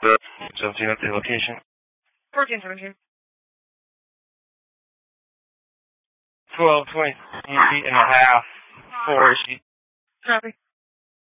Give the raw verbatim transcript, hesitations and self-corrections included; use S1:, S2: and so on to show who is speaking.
S1: seventeen at the location.
S2: fourteen seventeen.
S1: twelve twenty and a half. Four.
S2: Copy.